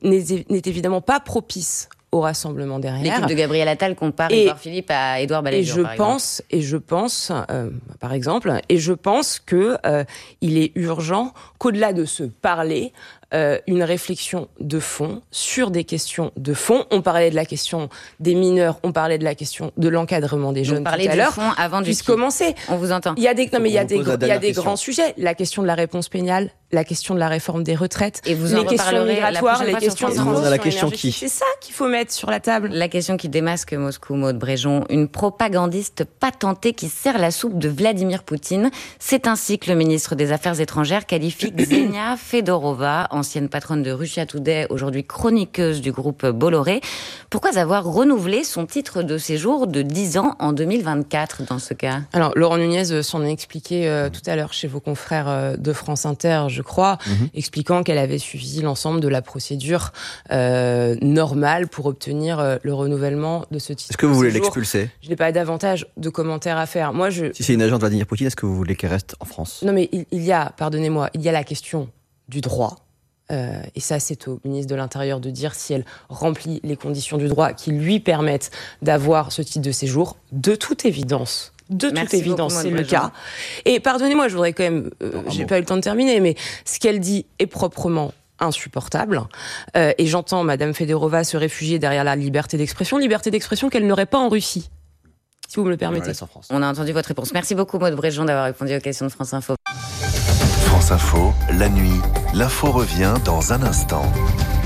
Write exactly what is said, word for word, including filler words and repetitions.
n'est, n'est évidemment pas propice au rassemblement derrière. L'équipe de Gabriel Attal compare et, Édouard Philippe à Édouard Balladur, et je par pense, exemple. Et je pense, euh, par exemple, et je pense que euh, il est urgent qu'au-delà de se parler, euh, une réflexion de fond sur des questions de fond. On parlait de la question des mineurs, on parlait de la question de l'encadrement des Donc, jeunes tout à l'heure. fond avant du puisse commencer. On vous entend. Il y a des, non mais il y a des, il y a des question. grands sujets. La question de la réponse pénale, la question de la réforme des retraites, et vous les en questions migratoires, les questions de transition la question qui C'est ça qu'il faut mettre sur la table. La question qui démasque Moscou, Maude Bréjon, une propagandiste patentée qui sert la soupe de Vladimir Poutine. C'est ainsi que le ministre des Affaires étrangères qualifie Ksenia Fedorova, ancienne patronne de Russia Today, aujourd'hui chroniqueuse du groupe Bolloré. Pourquoi avoir renouvelé son titre de séjour de dix ans en deux mille vingt-quatre dans ce cas ? Alors, Laurent Nunez s'en a expliqué euh, tout à l'heure chez vos confrères euh, de France Inter, je crois, mm-hmm. expliquant qu'elle avait suivi l'ensemble de la procédure euh, normale pour obtenir euh, le renouvellement de ce titre. Est-ce que vous voulez séjour. l'expulser ? Je n'ai pas davantage de commentaires à faire. Moi, je... Si c'est une agente de Vladimir Poutine, est-ce que vous voulez qu'elle reste en France ? Non, mais il, il y a, pardonnez-moi, il y a la question du droit. Euh, et ça, c'est au ministre de l'Intérieur de dire si elle remplit les conditions du droit qui lui permettent d'avoir ce titre de séjour. De toute évidence, de Merci toute évidence, beaucoup, c'est le cas. Et pardonnez-moi, je voudrais quand même, euh, j'ai pas eu le temps de terminer, mais ce qu'elle dit est proprement insupportable. Euh, et j'entends Madame Fedorova se réfugier derrière la liberté d'expression, liberté d'expression qu'elle n'aurait pas en Russie, si vous me le permettez. On a entendu votre réponse. Merci beaucoup, Maude Bréjon, d'avoir répondu aux questions de France Info. France Info, la nuit, l'info revient dans un instant.